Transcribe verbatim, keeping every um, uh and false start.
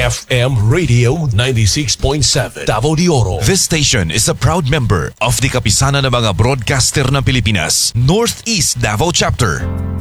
F M Radio ninety-six point seven Davao de Oro. This station is a proud member of the Kapisanan ng mga Broadcaster ng Pilipinas, Northeast Davao Chapter.